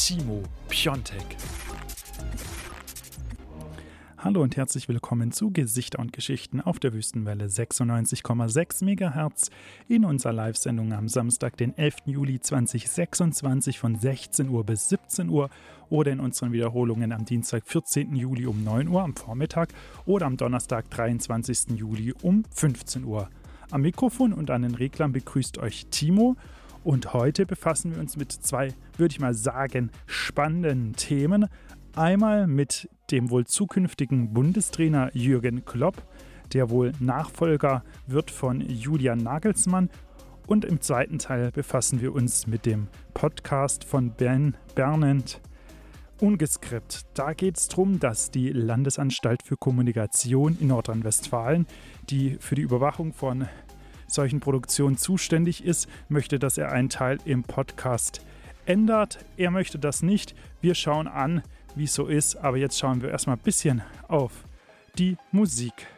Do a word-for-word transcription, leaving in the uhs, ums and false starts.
Timo Piontek. Hallo und herzlich willkommen zu Gesichter und Geschichten auf der Wüstenwelle sechsundneunzig Komma sechs Megahertz in unserer Live-Sendung am Samstag, den elften Juli zweitausendsechsundzwanzig von sechzehn Uhr bis siebzehn Uhr oder in unseren Wiederholungen am Dienstag, vierzehnten Juli um neun Uhr am Vormittag oder am Donnerstag, dreiundzwanzigsten Juli um fünfzehn Uhr. Am Mikrofon und an den Reglern begrüßt euch Timo und heute befassen wir uns mit zwei, würde ich mal sagen, spannenden Themen. Einmal mit dem wohl zukünftigen Bundestrainer Jürgen Klopp, der wohl Nachfolger wird von Julian Nagelsmann. Und im zweiten Teil befassen wir uns mit dem Podcast von Ben Bernhard Ungeskript. Da geht es darum, dass die Landesanstalt für Kommunikation in Nordrhein-Westfalen, die für die Überwachung von solchen Produktionen zuständig ist, möchte, dass er einen Teil im Podcast ändert. Er möchte das nicht. Wir schauen an, wie es so ist. Aber jetzt schauen wir erstmal ein bisschen auf die Musik.